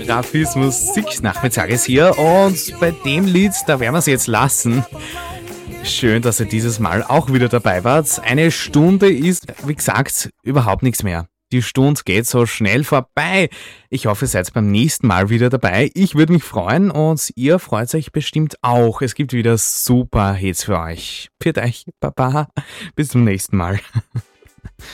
Raffis Musiknachmittag ist hier und bei dem Lied, da werden wir es jetzt lassen. Schön, dass ihr dieses Mal auch wieder dabei wart. Eine Stunde ist, wie gesagt, überhaupt nichts mehr. Die Stunde geht so schnell vorbei. Ich hoffe, ihr seid beim nächsten Mal wieder dabei. Ich würde mich freuen und ihr freut euch bestimmt auch. Es gibt wieder super Hits für euch. Für euch, Baba. Bis zum nächsten Mal.